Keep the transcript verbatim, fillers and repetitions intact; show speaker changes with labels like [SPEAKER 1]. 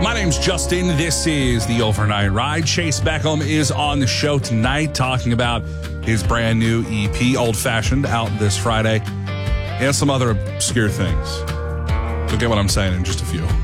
[SPEAKER 1] My name's Justin. This is the Overnight Ride. Chase Beckham is on the show tonight talking about his brand new E P, Old Fashioned, out this Friday, and some other obscure things. You'll get what I'm saying in just a few.